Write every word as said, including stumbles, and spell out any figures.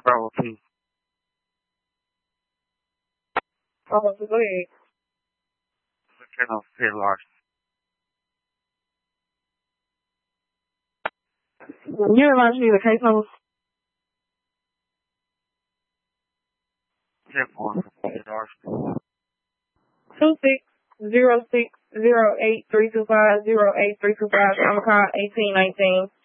Bravo two. Oh, go ahead. Lieutenant Sid Larson. You remind me of the case number? ten four from Sid Larson. Two six zero six zero eight three two five zero eight three two five. I'm call eighteen nineteen.